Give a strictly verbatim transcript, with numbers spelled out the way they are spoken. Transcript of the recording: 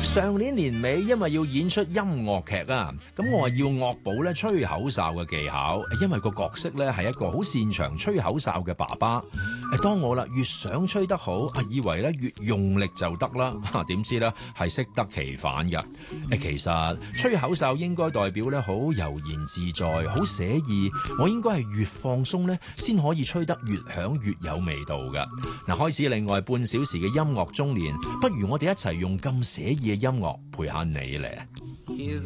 上年年尾，因為要演出音樂劇啊，咁我話要惡補咧吹口哨嘅技巧，因為個角色咧係一個好擅長吹口哨嘅爸爸。誒，當我啦越想吹得好，啊以為咧越用力就得啦，嚇點知咧係適得其反㗎。誒，其實吹口哨應該代表咧好悠然自在，好寫意。我應該係越放鬆咧，先可以吹得越響越有味道㗎。嗱，開始另外半小時嘅音樂中年，不如我哋一齊用咁寫意嘅音樂陪下你咧。